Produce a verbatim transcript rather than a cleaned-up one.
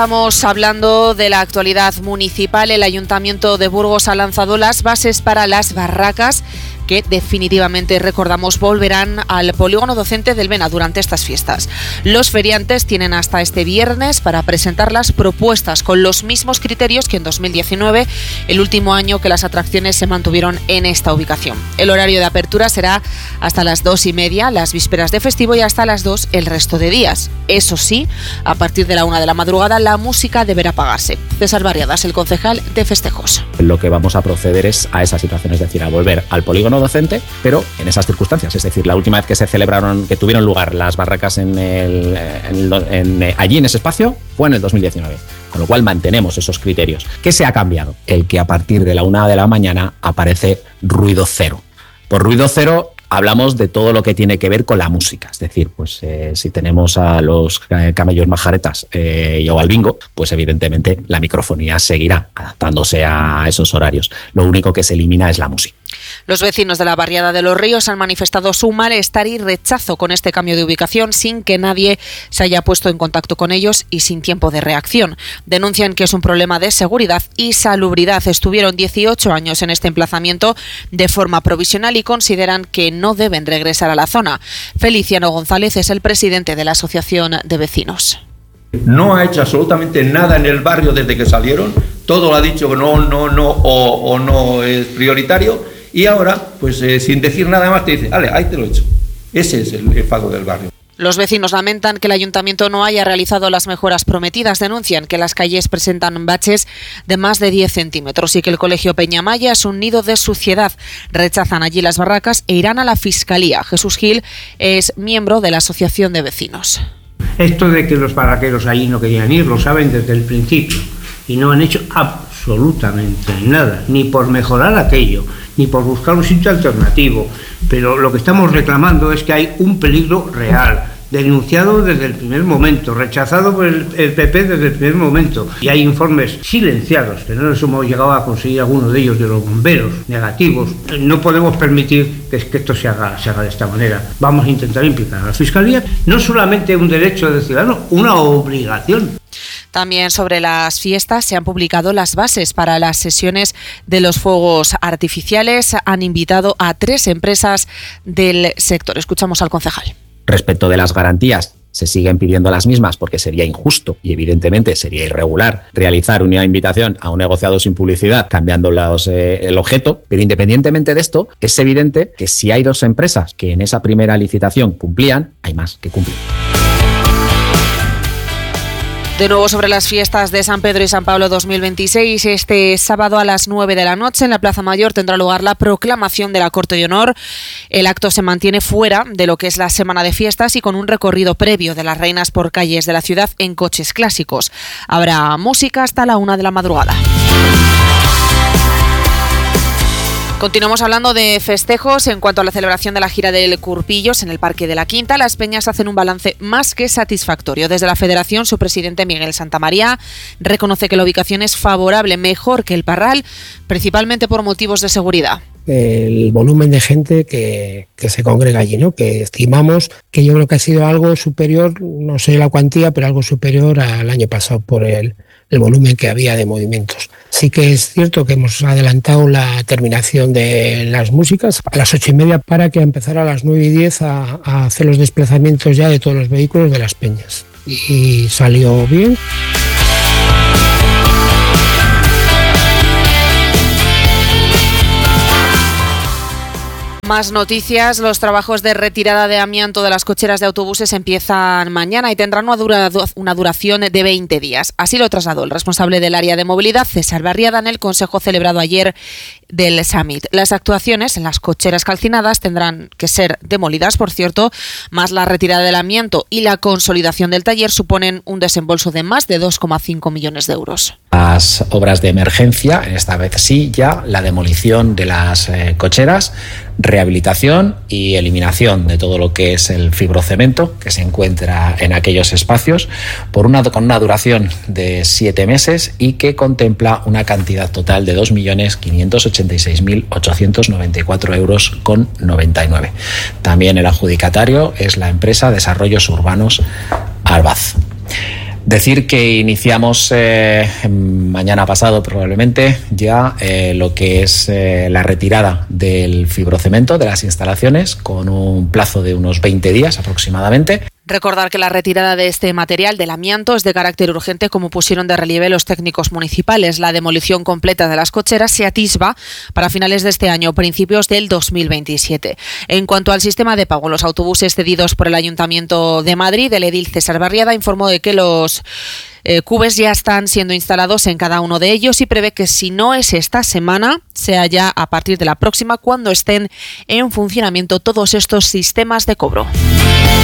Estamos hablando de la actualidad municipal. El Ayuntamiento de Burgos ha lanzado las bases para las barracas que definitivamente, recordamos, volverán al polígono docente del Bena durante estas fiestas. Los feriantes tienen hasta este viernes para presentar las propuestas con los mismos criterios que en dos mil diecinueve, el último año que las atracciones se mantuvieron en esta ubicación. El horario de apertura será hasta las dos y media, las vísperas de festivo, y hasta las dos el resto de días. Eso sí, a partir de la una de la madrugada la música deberá apagarse. César Barriadas, el concejal de festejos. Lo que vamos a proceder es a esa situación, es decir, a volver al polígono docente, pero en esas circunstancias. Es decir, la última vez que se celebraron, que tuvieron lugar las barracas en el, en el, en, allí en ese espacio fue en el dos mil diecinueve. Con lo cual mantenemos esos criterios. ¿Qué se ha cambiado? El que a partir de la una de la mañana aparece ruido cero. Por ruido cero hablamos de todo lo que tiene que ver con la música. Es decir, pues eh, si tenemos a los camellos majaretas eh, o al bingo, pues evidentemente la microfonía seguirá adaptándose a esos horarios. Lo único que se elimina es la música. Los vecinos de la barriada de Los Ríos han manifestado su malestar y rechazo con este cambio de ubicación sin que nadie se haya puesto en contacto con ellos y sin tiempo de reacción. Denuncian que es un problema de seguridad y salubridad. Estuvieron dieciocho años en este emplazamiento de forma provisional y consideran que no deben regresar a la zona. Feliciano González es el presidente de la Asociación de Vecinos. No ha hecho absolutamente nada en el barrio desde que salieron. Todo lo ha dicho que no, no, no o, o no es prioritario. Y ahora, pues eh, sin decir nada más, te dice, vale, ahí te lo he hecho. Ese es el enfado del barrio. Los vecinos lamentan que el ayuntamiento no haya realizado las mejoras prometidas. Denuncian que las calles presentan baches de más de diez centímetros y que el colegio Peñamaya es un nido de suciedad. Rechazan allí las barracas e irán a la Fiscalía. Jesús Gil es miembro de la Asociación de Vecinos. Esto de que los barraqueros allí no querían ir, lo saben desde el principio y no han hecho absolutamente nada, ni por mejorar aquello, ni por buscar un sitio alternativo. Pero lo que estamos reclamando es que hay un peligro real, denunciado desde el primer momento, rechazado por el, el P P desde el primer momento. Y hay informes silenciados, que no nos hemos llegado a conseguir algunos de ellos, de los bomberos, negativos. No podemos permitir que, que esto se haga, se haga de esta manera. Vamos a intentar implicar a la Fiscalía, no solamente un derecho del ciudadano, una obligación. También sobre las fiestas se han publicado las bases para las sesiones de los fuegos artificiales. Han invitado a tres empresas del sector. Escuchamos al concejal. Respecto de las garantías, se siguen pidiendo las mismas porque sería injusto y evidentemente sería irregular realizar una invitación a un negociado sin publicidad cambiando los, eh, el objeto, pero independientemente de esto, es evidente que si hay dos empresas que en esa primera licitación cumplían, hay más que cumplir. De nuevo sobre las fiestas de San Pedro y San Pablo dos mil veintiséis, este sábado a las nueve de la noche en la Plaza Mayor tendrá lugar la proclamación de la Corte de Honor. El acto se mantiene fuera de lo que es la semana de fiestas y con un recorrido previo de las reinas por calles de la ciudad en coches clásicos. Habrá música hasta la una de la madrugada. Continuamos hablando de festejos. En cuanto a la celebración de la gira del Curpillos en el Parque de la Quinta, las peñas hacen un balance más que satisfactorio. Desde la Federación, su presidente Miguel Santamaría reconoce que la ubicación es favorable, mejor que el Parral, principalmente por motivos de seguridad. El volumen de gente que, que se congrega allí, ¿no? Que estimamos que yo creo que ha sido algo superior, no sé la cuantía, pero algo superior al año pasado por el, el volumen que había de movimientos. Sí que es cierto que hemos adelantado la terminación de las músicas a las ocho y media para que empezara a las nueve y diez a, a hacer los desplazamientos ya de todos los vehículos de las peñas. Y salió bien. Más noticias. Los trabajos de retirada de amianto de las cocheras de autobuses empiezan mañana y tendrán una, dura, una duración de veinte días. Así lo trasladó el responsable del área de movilidad, César Barriada, en el consejo celebrado ayer del Summit. Las actuaciones en las cocheras calcinadas tendrán que ser demolidas, por cierto, más la retirada del amianto y la consolidación del taller suponen un desembolso de más de dos coma cinco millones de euros. Las obras de emergencia, esta vez sí, ya la demolición de las eh, cocheras, rehabilitación y eliminación de todo lo que es el fibrocemento que se encuentra en aquellos espacios por una, con una duración de siete meses y que contempla una cantidad total de dos millones quinientos ochenta y seis mil ochocientos noventa y cuatro euros con noventa y nueve. También el adjudicatario es la empresa Desarrollos Urbanos Albaz. Decir que iniciamos eh, mañana pasado probablemente ya eh, lo que es eh, la retirada del fibrocemento de las instalaciones con un plazo de unos veinte días aproximadamente. Recordar que la retirada de este material del amianto es de carácter urgente, como pusieron de relieve los técnicos municipales. La demolición completa de las cocheras se atisba para finales de este año, principios del dos mil veintisiete. En cuanto al sistema de pago, los autobuses cedidos por el Ayuntamiento de Madrid, el edil César Barriada informó de que los eh, cubes ya están siendo instalados en cada uno de ellos y prevé que si no es esta semana, sea ya a partir de la próxima cuando estén en funcionamiento todos estos sistemas de cobro.